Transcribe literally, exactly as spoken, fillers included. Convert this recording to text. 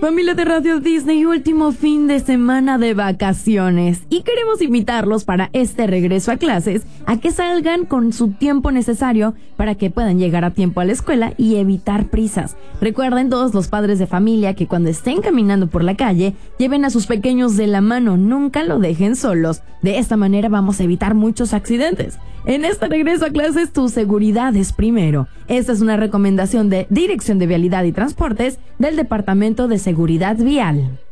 Familia de Radio Disney, último fin de semana de vacaciones y queremos invitarlos para este regreso a clases a que salgan con su tiempo necesario para que puedan llegar a tiempo a la escuela y evitar prisas. Recuerden todos los padres de familia que cuando estén caminando por la calle lleven a sus pequeños de la mano, nunca lo dejen solos. De esta manera vamos a evitar muchos accidentes. En este regreso a clases, tu seguridad es primero. Esta es una recomendación de Dirección de Vialidad y Transportes del Departamento de Seguridad Vial.